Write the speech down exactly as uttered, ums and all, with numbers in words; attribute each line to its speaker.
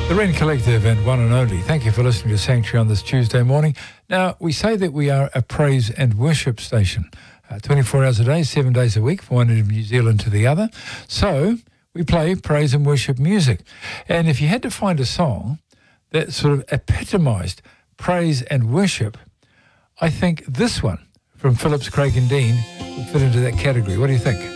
Speaker 1: The Wren Collective and One and Only. Thank you for listening to Sanctuary on this Tuesday morning. Now, we say that we are a praise and worship station, uh, twenty-four hours a day, seven days a week, from one end of New Zealand to the other. So we play praise and worship music. And if you had to find a song that sort of epitomised praise and worship, I think this one from Phillips, Craig and Dean would fit into that category. What do you think?